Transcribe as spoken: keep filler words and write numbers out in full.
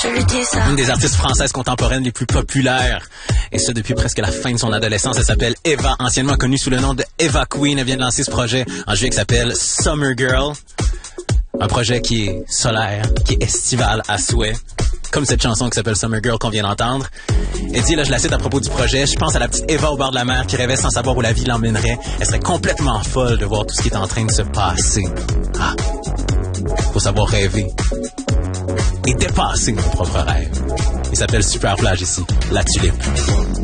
Je lui dis ça. Une des artistes françaises contemporaines les plus populaires. Et ça depuis presque la fin de son adolescence. Elle s'appelle Eva, anciennement connue sous le nom de Eva Queen. Elle vient de lancer ce projet en juillet qui s'appelle Summer Girl. Un projet qui est solaire, qui est estival à souhait. Comme cette chanson qui s'appelle Summer Girl qu'on vient d'entendre. Elle dit, là, je la cite à propos du projet, je pense à la petite Eva au bord de la mer qui rêvait sans savoir où la vie l'emmènerait. Elle serait complètement folle de voir tout ce qui est en train de se passer. Ah, faut savoir rêver. Et dépasser nos propres rêves. Il s'appelle Super Plage ici, La Tulipe.